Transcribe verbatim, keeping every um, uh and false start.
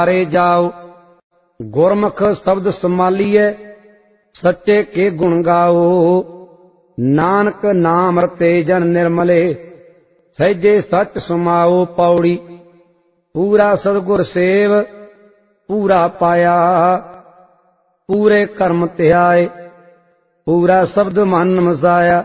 रे जाओ। गुरमुख शब्द संभालिए सच्चे के गुण गाओ। नानक नाम रते जन निर्मले सहजे सच सुमाओ। पौड़ी पूरा सतगुर सेव पूरा पाया पूरे कर्म त्याए पूरा शब्द मन मसाया।